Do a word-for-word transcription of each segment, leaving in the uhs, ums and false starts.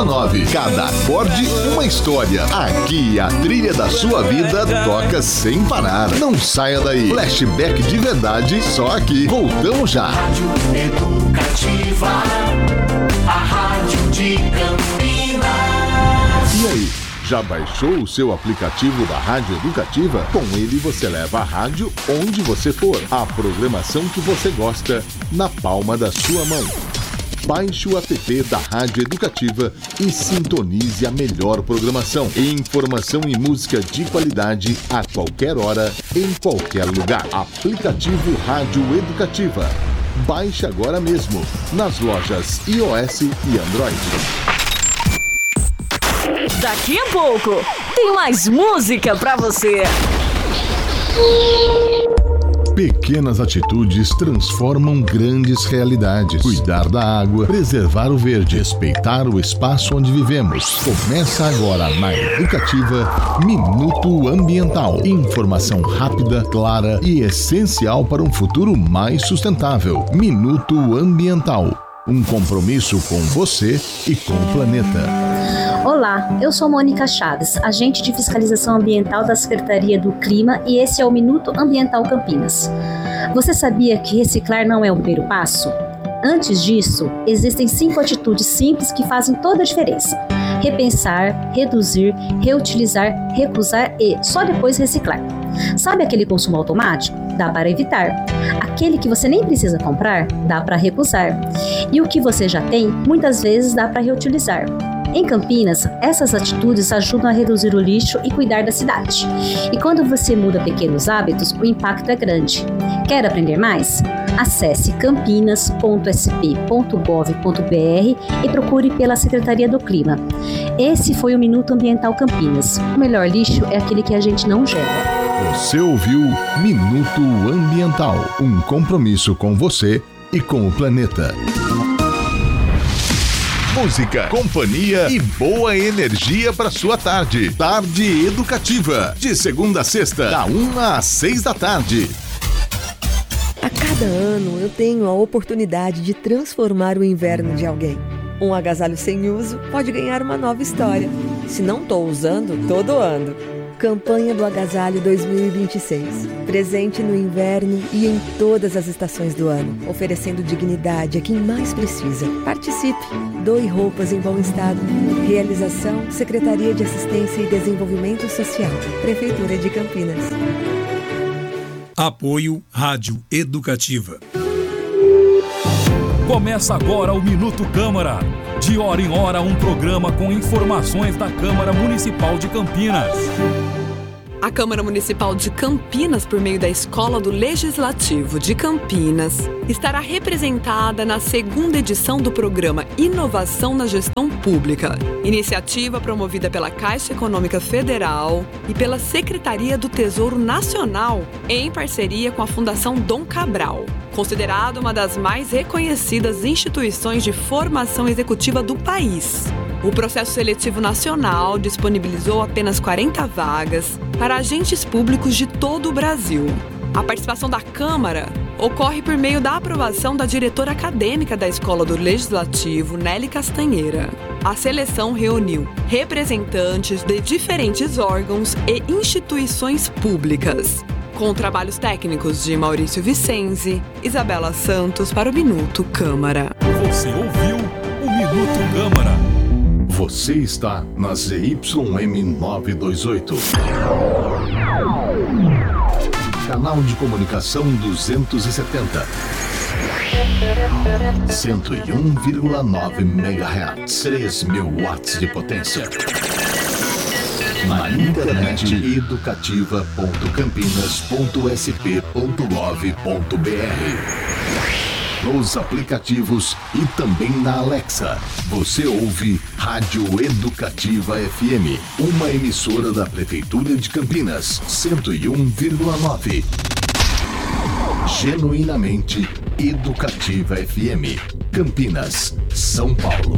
nove. Cada acorde, uma história. Aqui a trilha da sua vida toca sem parar. Não saia daí. Flashback de verdade, só aqui. Voltamos já. Rádio Educativa, a rádio de Campinas. E aí, já baixou o seu aplicativo da Rádio Educativa? Com ele você leva a rádio onde você for. A programação que você gosta na palma da sua mão. Baixe o app da Rádio Educativa e sintonize a melhor programação. Informação e música de qualidade a qualquer hora, em qualquer lugar. Aplicativo Rádio Educativa. Baixe agora mesmo, nas lojas iOS e Android. Daqui a pouco, tem mais música pra você. Pequenas atitudes transformam grandes realidades. Cuidar da água, preservar o verde, respeitar o espaço onde vivemos. Começa agora na Educativa, Minuto Ambiental. Informação rápida, clara e essencial para um futuro mais sustentável. Minuto Ambiental. Um compromisso com você e com o planeta. Olá, eu sou Mônica Chaves, agente de fiscalização ambiental da Secretaria do Clima, e esse é o Minuto Ambiental Campinas. Você sabia que reciclar não é o primeiro passo? Antes disso, existem cinco atitudes simples que fazem toda a diferença: repensar, reduzir, reutilizar, recusar e só depois reciclar. Sabe aquele consumo automático? Dá para evitar. Aquele que você nem precisa comprar, dá para recusar. E o que você já tem, muitas vezes dá para reutilizar. Em Campinas, essas atitudes ajudam a reduzir o lixo e cuidar da cidade. E quando você muda pequenos hábitos, o impacto é grande. Quer aprender mais? Acesse campinas ponto s p ponto gov ponto b r e procure pela Secretaria do Clima. Esse foi o Minuto Ambiental Campinas. O melhor lixo é aquele que a gente não gera. Você ouviu Minuto Ambiental, um compromisso com você e com o planeta. Música, companhia e boa energia para sua tarde. Tarde Educativa, de segunda a sexta, da uma às seis da tarde. A cada ano eu tenho a oportunidade de transformar o inverno de alguém. Um agasalho sem uso pode ganhar uma nova história. Se não estou usando, tô doando. Campanha do Agasalho dois mil e vinte e seis. Presente no inverno e em todas as estações do ano, oferecendo dignidade a quem mais precisa. Participe! Doe roupas em bom estado. Realização: Secretaria de Assistência e Desenvolvimento Social, Prefeitura de Campinas. Apoio Rádio Educativa. Começa agora o Minuto Câmara. De hora em hora, um programa com informações da Câmara Municipal de Campinas. A Câmara Municipal de Campinas, por meio da Escola do Legislativo de Campinas, estará representada na segunda edição do programa Inovação na Gestão Pública, iniciativa promovida pela Caixa Econômica Federal e pela Secretaria do Tesouro Nacional, em parceria com a Fundação Dom Cabral, considerada uma das mais reconhecidas instituições de formação executiva do país. O processo seletivo nacional disponibilizou apenas quarenta vagas para agentes públicos de todo o Brasil. A participação da Câmara ocorre por meio da aprovação da diretora acadêmica da Escola do Legislativo, Nelly Castanheira. A seleção reuniu representantes de diferentes órgãos e instituições públicas, com trabalhos técnicos de Maurício Vicenzi, Isabela Santos para o Minuto Câmara. Você ouviu o Minuto Câmara. Você está na Z Y M novecentos e vinte e oito. Canal de comunicação duzentos e setenta. cento e um vírgula nove megahertz. três mil watts de potência. Na internet educativa ponto campinas ponto s p ponto gov ponto b r. Nos aplicativos e também na Alexa. Você ouve Rádio Educativa F M, uma emissora da Prefeitura de Campinas, cento e um vírgula nove. Genuinamente Educativa F M, Campinas, São Paulo.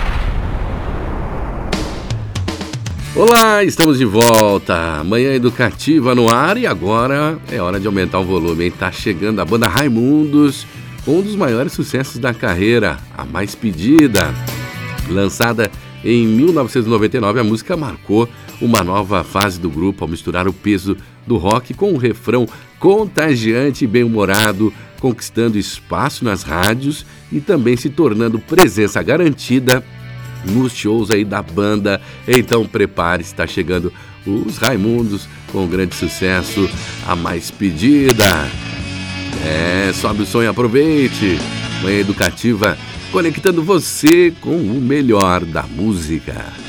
Olá, estamos de volta. Manhã Educativa no ar e agora é hora de aumentar o volume, hein? Tá chegando a banda Raimundos, um dos maiores sucessos da carreira, a mais pedida. Lançada Em mil novecentos e noventa e nove, a música marcou uma nova fase do grupo ao misturar o peso do rock com um refrão contagiante e bem-humorado, conquistando espaço nas rádios e também se tornando presença garantida nos shows aí da banda. Então prepare-se, está chegando os Raimundos com um grande sucesso, a mais pedida. É, sobe o som e aproveite. Manhã Educativa, conectando você com o melhor da música.